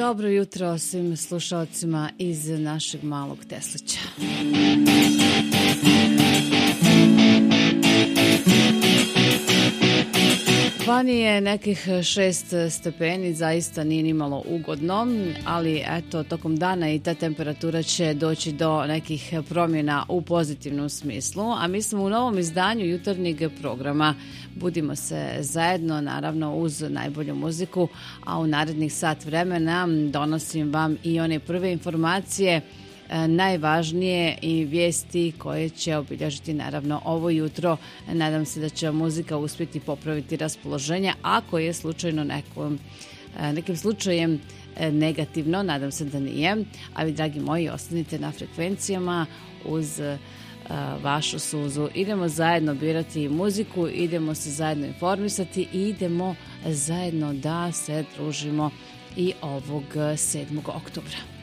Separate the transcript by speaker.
Speaker 1: Dobro jutro svim slušalcima iz našeg malog Teslića. Vani je nekih 6 stepeni, zaista nije ni malo ugodno, ali eto, tokom dana i ta temperatura će doći do nekih promjena u pozitivnom smislu, a mi smo u novom izdanju jutarnjeg programa. Budimo se zajedno, naravno uz najbolju muziku, a u narednih sat vremena donosim vam i one prve informacije, najvažnije i vijesti koje će obilježiti naravno ovo jutro. Nadam se da će muzika uspjeti popraviti raspoloženje ako je slučajno nekim slučajem negativno, nadam se da nije. A vi, dragi moji, ostanite na frekvencijama uz vašu suzu. Idemo zajedno birati muziku, idemo se zajedno informisati i idemo zajedno da se družimo i ovog 7. oktobra.